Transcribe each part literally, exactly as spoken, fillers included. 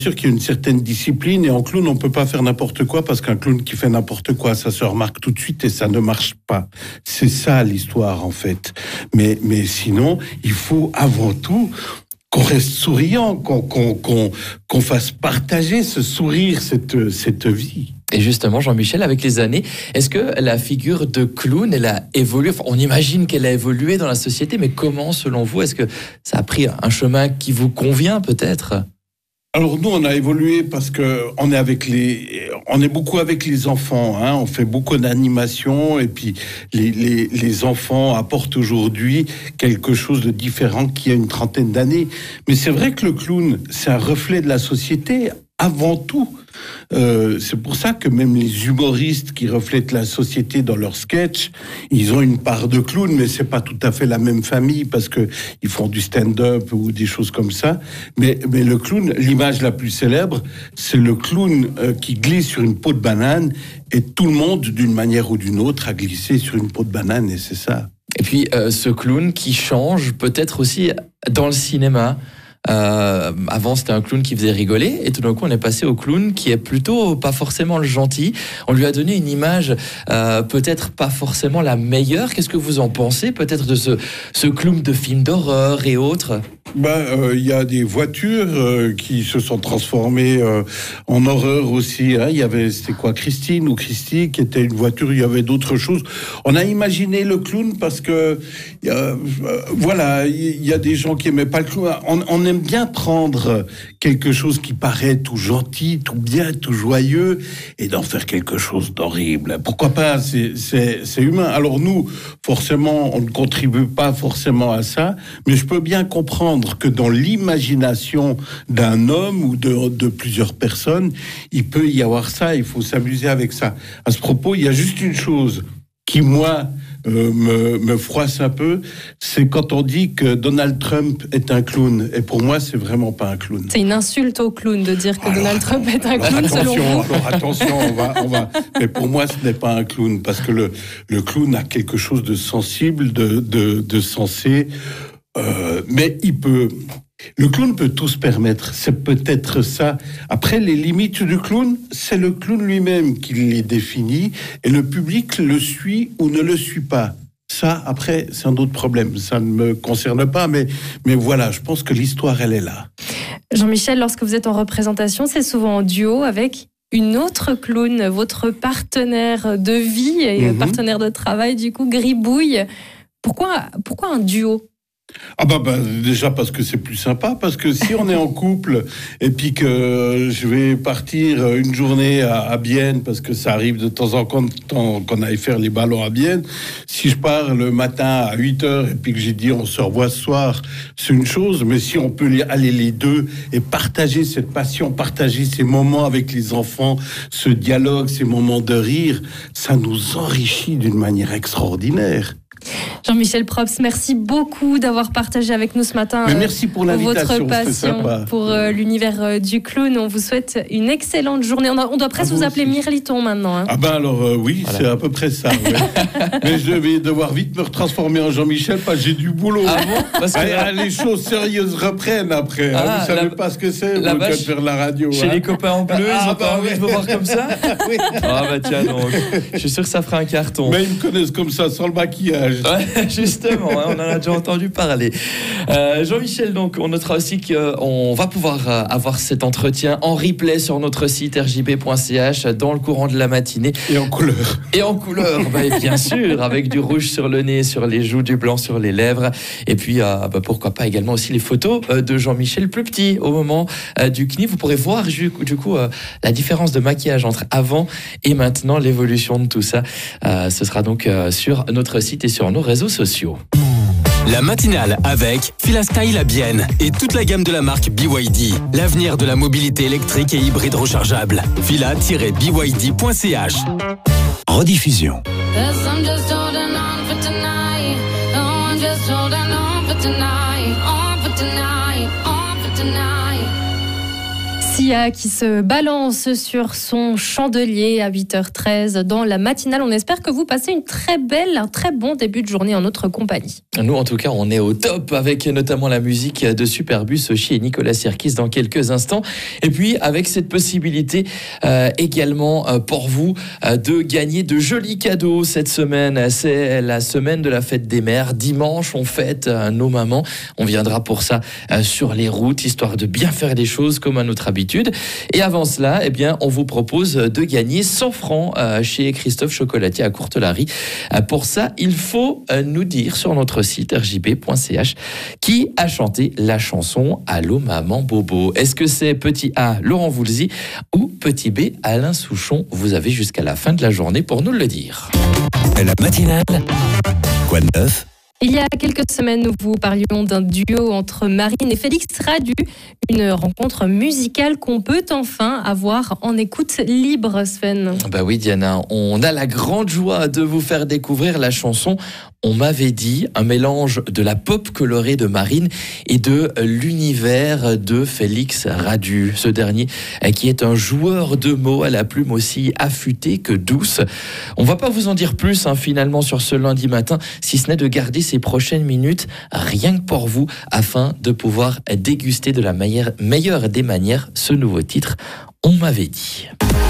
sûr qu'il y a une certaine discipline, et en clown, on ne peut pas faire n'importe quoi, parce qu'un clown qui fait n'importe quoi, ça se remarque tout de suite et ça ne marche pas. C'est ça l'histoire, en fait. Mais, mais sinon, il faut avant tout qu'on reste souriant, qu'on, qu'on, qu'on, qu'on fasse partager ce sourire, cette, cette vie. Et justement, Jean-Michel, avec les années, est-ce que la figure de clown, elle a évolué? Enfin, on imagine qu'elle a évolué dans la société, mais comment, selon vous, est-ce que ça a pris un chemin qui vous convient, peut-être? Alors nous, on a évolué parce que on est avec les, on est beaucoup avec les enfants, hein, on fait beaucoup d'animation, et puis les, les, les enfants apportent aujourd'hui quelque chose de différent qu'il y a une trentaine d'années. Mais c'est vrai que le clown, c'est un reflet de la société avant tout. Euh, c'est pour ça que même les humoristes qui reflètent la société dans leurs sketchs, ils ont une part de clown, mais c'est pas tout à fait la même famille, parce que ils font du stand-up ou des choses comme ça. Mais, mais le clown, l'image la plus célèbre, c'est le clown euh, qui glisse sur une peau de banane, et tout le monde, d'une manière ou d'une autre, a glissé sur une peau de banane, et c'est ça. Et puis euh, ce clown qui change peut-être aussi dans le cinéma. Euh, avant c'était un clown qui faisait rigoler, et tout d'un coup on est passé au clown qui est plutôt pas forcément le gentil. On lui a donné une image euh, peut-être pas forcément la meilleure. Qu'est-ce que vous en pensez peut-être de ce, ce clown de films d'horreur et autres? Ben, euh, y a des voitures euh, qui se sont transformées euh, en horreur aussi. Hein. Il y avait, c'était quoi, Christine ou Christy, qui était une voiture. Il y avait d'autres choses. On a imaginé le clown parce que, euh, voilà, il y a des gens qui aimaient pas le clown. On, on aime bien prendre quelque chose qui paraît tout gentil, tout bien, tout joyeux, et d'en faire quelque chose d'horrible. Pourquoi pas? C'est, c'est, c'est humain. Alors nous, forcément, on ne contribue pas forcément à ça, mais je peux bien comprendre que dans l'imagination d'un homme ou de, de plusieurs personnes, il peut y avoir ça, il faut s'amuser avec ça. À ce propos, il y a juste une chose qui, moi, euh, me, me froisse un peu, c'est quand on dit que Donald Trump est un clown. Et pour moi, c'est vraiment pas un clown. C'est une insulte au clown de dire que alors, Donald Trump est un clown, selon vous. Alors attention, on va, on va. Mais pour moi, ce n'est pas un clown, parce que le, le clown a quelque chose de sensible, de, de, de sensé. Euh, mais il peut... Le clown peut tout se permettre, c'est peut-être ça. Après, les limites du clown, c'est le clown lui-même qui les définit, et le public le suit ou ne le suit pas. Ça, après, c'est un autre problème. Ça ne me concerne pas, mais, mais voilà, je pense que l'histoire, elle est là. Jean-Michel, lorsque vous êtes en représentation, c'est souvent en duo avec une autre clown, votre partenaire de vie et mm-hmm. partenaire de travail, du coup, Gribouille. Pourquoi, pourquoi un duo ? Ah bah, bah déjà parce que c'est plus sympa, parce que si on est en couple et puis que je vais partir une journée à, à Bienne, parce que ça arrive de temps en temps qu'on aille faire les ballons à Bienne, si je pars le matin à huit heures et puis que j'ai dit on se revoit ce soir, c'est une chose, mais si on peut aller les deux et partager cette passion, partager ces moments avec les enfants, ce dialogue, ces moments de rire, ça nous enrichit d'une manière extraordinaire. Jean-Michel Probst, merci beaucoup d'avoir partagé avec nous ce matin Mais merci pour l'invitation, votre passion pour euh, l'univers euh, du clown. On vous souhaite une excellente journée. On, a, on doit presque ah, vous, vous appeler Mirliton maintenant. Hein. Ah ben alors euh, oui, voilà. C'est à peu près ça. Ouais. Mais je vais devoir vite me transformer en Jean-Michel parce que j'ai du boulot. Ah bon parce que... ah, les choses sérieuses reprennent après. Ah, hein. Vous savez la... pas ce que c'est vous, que de faire la radio. Chez hein. les copains en bleu, ah, ils ont bah, pas envie ouais. de vous voir comme ça. Oui. Ah bah tiens donc, je suis sûr que ça fera un carton. Mais ils me connaissent comme ça, sans le maquillage. Ouais, justement, hein, on en a déjà entendu parler. Euh, Jean-Michel, donc, on notera aussi qu'on va pouvoir euh, avoir cet entretien en replay sur notre site r j b point c h dans le courant de la matinée. Et en couleur. Et en couleur, bah, et bien sûr, avec du rouge sur le nez, sur les joues, du blanc sur les lèvres. Et puis, euh, bah, pourquoi pas également aussi les photos euh, de Jean-Michel plus petit au moment euh, du C N I. Vous pourrez voir du, du coup euh, la différence de maquillage entre avant et maintenant, l'évolution de tout ça. Euh, ce sera donc euh, sur notre site et sur nos réseaux sociaux. La matinale avec Filastyle à Bienne et toute la gamme de la marque B Y D. L'avenir de la mobilité électrique et hybride rechargeable. fila tiret b y d point c h. Rediffusion. Sia qui se balance sur son chandelier à huit heures treize dans la matinale. On espère que vous passez une très belle, un très bon début de journée en notre compagnie. Nous, en tout cas, on est au top avec notamment la musique de Superbus Oshi et Nicolas Sirkis dans quelques instants. Et puis, avec cette possibilité euh, également euh, pour vous euh, de gagner de jolis cadeaux cette semaine. C'est la semaine de la fête des mères. Dimanche, on fête euh, nos mamans. On viendra pour ça euh, sur les routes, histoire de bien faire les choses comme à notre habitude. Et avant cela, eh bien, on vous propose de gagner cent francs euh, chez Christophe Chocolatier à Courtelary. Euh, pour ça, il faut euh, nous dire sur notre site r j b point c h qui a chanté la chanson Allô maman bobo. Est-ce que c'est petit A, Laurent Voulzy, ou petit B, Alain Souchon? Vous avez jusqu'à la fin de la journée pour nous le dire. La matinale, quoi de neuf? Il y a quelques semaines, nous vous parlions d'un duo entre Marine et Félix Radu, une rencontre musicale qu'on peut enfin avoir en écoute libre, Sven. Bah oui, Diana, on a la grande joie de vous faire découvrir la chanson On m'avait dit, un mélange de la pop colorée de Marine et de l'univers de Félix Radu. Ce dernier qui est un joueur de mots à la plume aussi affûtée que douce. On va pas vous en dire plus hein, finalement sur ce lundi matin, si ce n'est de garder ces prochaines minutes rien que pour vous afin de pouvoir déguster de la meilleure, meilleure des manières ce nouveau titre, On m'avait dit.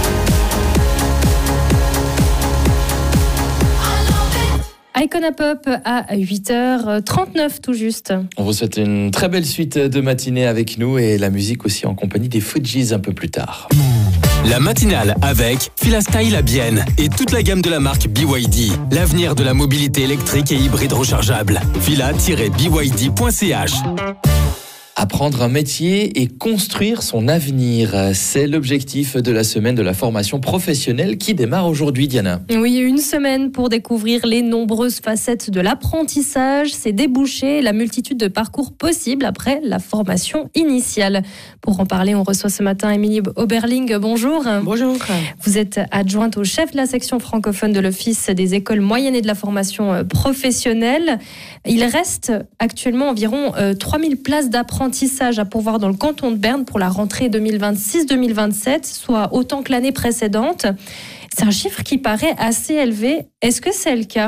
Icona Pop à huit heures trente-neuf tout juste. On vous souhaite une très belle suite de matinée avec nous et la musique aussi en compagnie des Fujis un peu plus tard. La matinale avec Filastyle à Bienne et toute la gamme de la marque B Y D. L'avenir de la mobilité électrique et hybride rechargeable. fila tiret b y d point c h. Apprendre un métier et construire son avenir, c'est l'objectif de la semaine de la formation professionnelle qui démarre aujourd'hui, Diana. Oui, une semaine pour découvrir les nombreuses facettes de l'apprentissage, ses débouchés, la multitude de parcours possibles après la formation initiale. Pour en parler, on reçoit ce matin Émilie Oberling. Bonjour. Bonjour. Vous êtes adjointe au chef de la section francophone de l'Office des écoles moyennes et de la formation professionnelle. Il reste actuellement environ trois mille places d'apprentissage à pourvoir dans le canton de Berne pour la rentrée deux mille vingt-six deux mille vingt-sept, soit autant que l'année précédente. C'est un chiffre qui paraît assez élevé. Est-ce que c'est le cas ?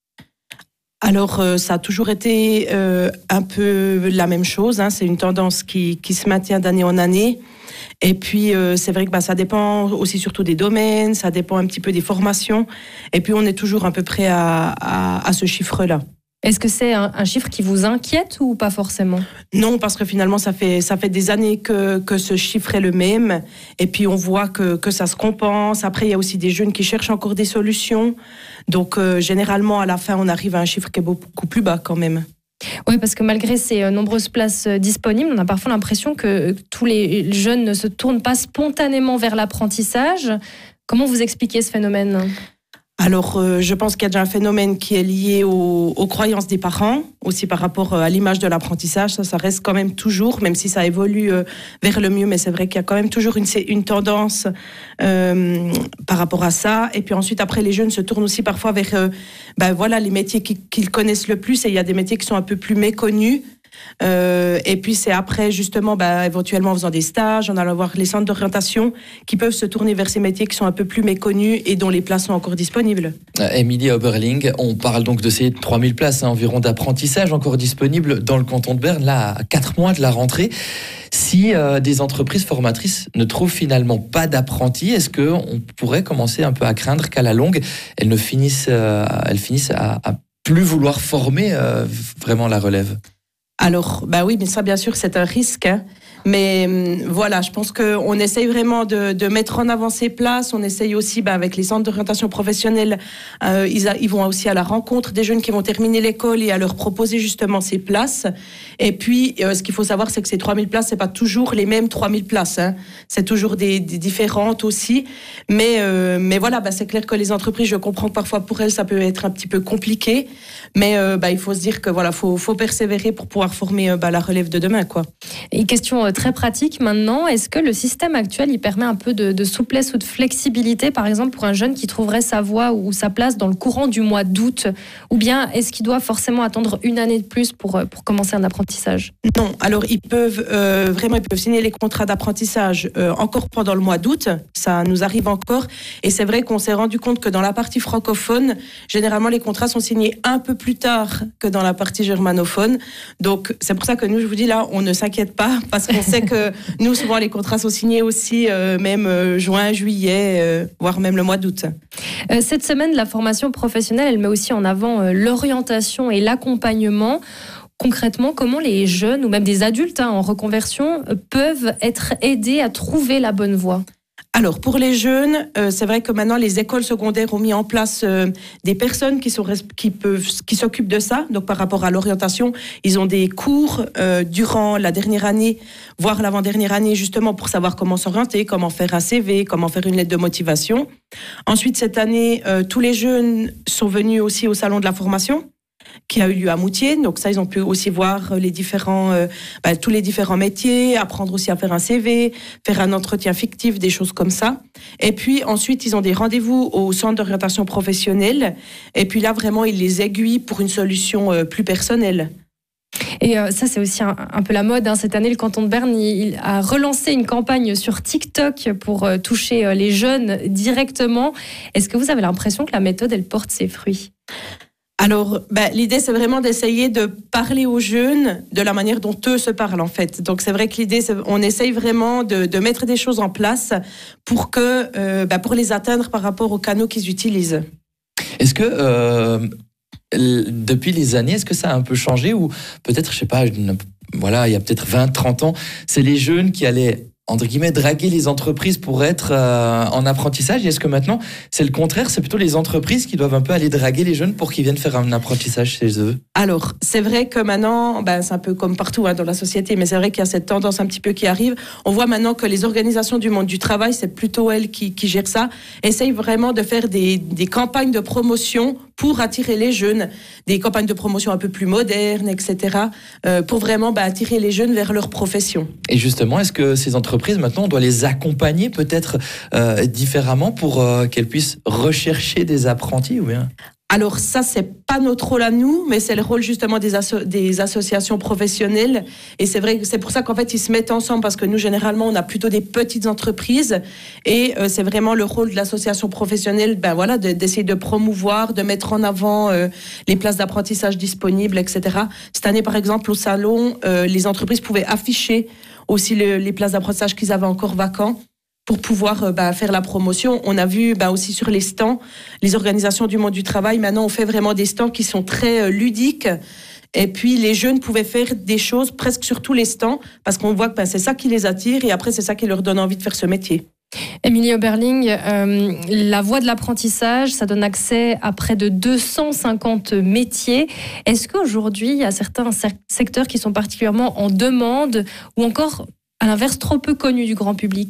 Alors, euh, ça a toujours été euh, un peu la même chose. Hein. C'est une tendance qui, qui se maintient d'année en année. Et puis, euh, c'est vrai que bah, ça dépend aussi surtout des domaines, ça dépend un petit peu des formations. Et puis, on est toujours à peu près à, à, à ce chiffre-là. Est-ce que c'est un, un chiffre qui vous inquiète ou pas forcément ? Non, parce que finalement, ça fait, ça fait des années que, que ce chiffre est le même. Et puis, on voit que, que ça se compense. Après, il y a aussi des jeunes qui cherchent encore des solutions. Donc, euh, généralement, à la fin, on arrive à un chiffre qui est beaucoup plus bas quand même. Oui, parce que malgré ces nombreuses places disponibles, on a parfois l'impression que tous les jeunes ne se tournent pas spontanément vers l'apprentissage. Comment vous expliquez ce phénomène ? Alors, euh, je pense qu'il y a déjà un phénomène qui est lié aux, aux croyances des parents, aussi par rapport à l'image de l'apprentissage. Ça, ça reste quand même toujours, même si ça évolue euh, vers le mieux, mais c'est vrai qu'il y a quand même toujours une, une tendance euh, par rapport à ça. Et puis ensuite, après, les jeunes se tournent aussi parfois vers euh, ben, voilà, les métiers qu'ils, qu'ils connaissent le plus. Et il y a des métiers qui sont un peu plus méconnus. Euh, et puis c'est après justement bah, éventuellement en faisant des stages, en allant voir les centres d'orientation qui peuvent se tourner vers ces métiers qui sont un peu plus méconnus et dont les places sont encore disponibles. Euh, Émilie Oberling, on parle donc de ces trois mille places hein, environ d'apprentissage encore disponibles dans le canton de Berne, là à quatre mois de la rentrée. Si euh, des entreprises formatrices ne trouvent finalement pas d'apprentis, est-ce qu'on pourrait commencer un peu à craindre qu'à la longue, elles, ne finissent, euh, elles finissent à, à plus vouloir former euh, vraiment la relève ? Alors, bah oui, mais ça, bien sûr, c'est un risque. Hein. Mais euh, voilà, je pense qu'on essaye vraiment de, de mettre en avant ces places. On essaye aussi, bah, avec les centres d'orientation professionnelle, euh, ils, a, ils vont aussi à la rencontre des jeunes qui vont terminer l'école et à leur proposer justement ces places. Et puis, euh, ce qu'il faut savoir, c'est que ces trois mille places, c'est pas toujours les mêmes trois mille places. Hein. C'est toujours des, des différentes aussi. Mais, euh, mais voilà, bah, c'est clair que les entreprises, je comprends que parfois pour elles, ça peut être un petit peu compliqué. Mais euh, bah, il faut se dire que voilà, faut, faut persévérer pour pouvoir pouvoir former euh, bah, la relève de demain, quoi. Et question euh, très pratique maintenant, est-ce que le système actuel il permet un peu de, de souplesse ou de flexibilité, par exemple pour un jeune qui trouverait sa voie ou sa place dans le courant du mois d'août, ou bien est-ce qu'il doit forcément attendre une année de plus pour, pour commencer un apprentissage? Non, alors ils peuvent euh, vraiment ils peuvent signer les contrats d'apprentissage euh, encore pendant le mois d'août, ça nous arrive encore, et c'est vrai qu'on s'est rendu compte que dans la partie francophone, généralement les contrats sont signés un peu plus tard que dans la partie germanophone, donc c'est pour ça que nous, je vous dis là, on ne s'inquiète pas, parce qu'on sait que nous, souvent les contrats sont signés aussi euh, même euh, juin, juillet, euh, voire même le mois d'août. Euh, cette semaine, la formation professionnelle, elle met aussi en avant euh, l'orientation et l'accompagnement. Concrètement, comment les jeunes ou même des adultes hein, en reconversion euh, peuvent être aidés à trouver la bonne voie? Alors, pour les jeunes, euh, c'est vrai que maintenant, les écoles secondaires ont mis en place euh, des personnes qui, sont, qui, peuvent, qui s'occupent de ça. Donc, par rapport à l'orientation, ils ont des cours euh, durant la dernière année, voire l'avant-dernière année, justement, pour savoir comment s'orienter, comment faire un C V, comment faire une lettre de motivation. Ensuite, cette année, euh, tous les jeunes sont venus aussi au salon de la formation, qui a eu lieu à Moutier. Donc ça, ils ont pu aussi voir les différents, euh, bah, tous les différents métiers, apprendre aussi à faire un C V, faire un entretien fictif, des choses comme ça. Et puis ensuite, ils ont des rendez-vous au centre d'orientation professionnelle. Et puis là, vraiment, ils les aiguillent pour une solution euh, plus personnelle. Et euh, ça, c'est aussi un, un peu la mode. Hein. Cette année, le canton de Berne il, il a relancé une campagne sur TikTok pour euh, toucher euh, les jeunes directement. Est-ce que vous avez l'impression que la méthode, elle porte ses fruits ? Alors, ben, l'idée, c'est vraiment d'essayer de parler aux jeunes de la manière dont eux se parlent, en fait. Donc, c'est vrai que l'idée, c'est on essaye vraiment de, de mettre des choses en place pour, que, euh, ben, pour les atteindre par rapport aux canaux qu'ils utilisent. Est-ce que, euh, depuis les années, est-ce que ça a un peu changé ou peut-être, je sais pas, une, voilà, il y a peut-être vingt, trente ans, c'est les jeunes qui allaient entre guillemets, draguer les entreprises pour être euh, en apprentissage. Et est-ce que maintenant, c'est le contraire, c'est plutôt les entreprises qui doivent un peu aller draguer les jeunes pour qu'ils viennent faire un apprentissage chez eux? Alors, c'est vrai que maintenant, ben, c'est un peu comme partout hein, dans la société, mais c'est vrai qu'il y a cette tendance un petit peu qui arrive. On voit maintenant que les organisations du monde du travail, c'est plutôt elles qui, qui gèrent ça, essayent vraiment de faire des, des campagnes de promotion pour attirer les jeunes, des campagnes de promotion un peu plus modernes, et cetera, euh, pour vraiment bah, attirer les jeunes vers leur profession. Et justement, est-ce que ces entreprises, maintenant, on doit les accompagner peut-être euh, différemment pour euh, qu'elles puissent rechercher des apprentis ou bien ? Alors ça, c'est pas notre rôle à nous, mais c'est le rôle justement des, asso- des associations professionnelles. Et c'est vrai que c'est pour ça qu'en fait, ils se mettent ensemble, parce que nous, généralement, on a plutôt des petites entreprises. Et euh, c'est vraiment le rôle de l'association professionnelle, ben voilà, de, d'essayer de promouvoir, de mettre en avant euh, les places d'apprentissage disponibles, et cetera. Cette année, par exemple, au salon, euh, les entreprises pouvaient afficher aussi le, les places d'apprentissage qu'ils avaient encore vacants, pour pouvoir euh, bah, faire la promotion. On a vu bah, aussi sur les stands, les organisations du monde du travail, maintenant on fait vraiment des stands qui sont très euh, ludiques. Et puis les jeunes pouvaient faire des choses presque sur tous les stands, parce qu'on voit que bah, c'est ça qui les attire, et après c'est ça qui leur donne envie de faire ce métier. Émilie Oberling, euh, la voie de l'apprentissage, ça donne accès à près de deux cent cinquante métiers. Est-ce qu'aujourd'hui, il y a certains secteurs qui sont particulièrement en demande, ou encore, à l'inverse, trop peu connus du grand public ?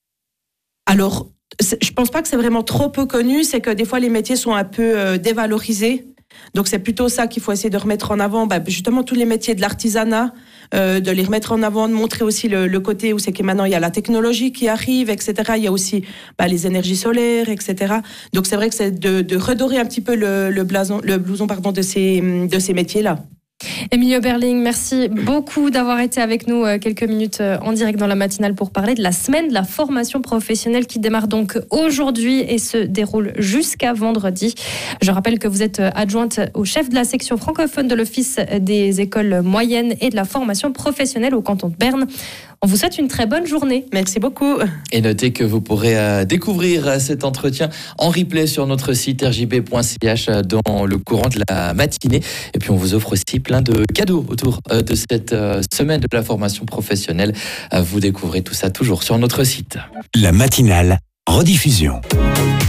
Alors, je pense pas que c'est vraiment trop peu connu, c'est que des fois les métiers sont un peu euh, dévalorisés. Donc c'est plutôt ça qu'il faut essayer de remettre en avant, bah, justement tous les métiers de l'artisanat, euh, de les remettre en avant, de montrer aussi le, le côté où c'est que maintenant il y a la technologie qui arrive, et cetera. Il y a aussi bah, les énergies solaires, et cetera. Donc c'est vrai que c'est de, de redorer un petit peu le, le, blason, le blouson pardon, de ces, de ces métiers-là. Émilie Oberling, merci beaucoup d'avoir été avec nous quelques minutes en direct dans la matinale pour parler de la semaine de la formation professionnelle qui démarre donc aujourd'hui et se déroule jusqu'à vendredi. Je rappelle que vous êtes adjointe au chef de la section francophone de l'Office des écoles moyennes et de la formation professionnelle au canton de Berne. On vous souhaite une très bonne journée. Merci beaucoup. Et notez que vous pourrez euh, découvrir cet entretien en replay sur notre site r j b point c h dans le courant de la matinée. Et puis on vous offre aussi plein de cadeaux autour euh, de cette euh, semaine de la formation professionnelle. Euh, vous découvrez tout ça toujours sur notre site. La matinale, rediffusion.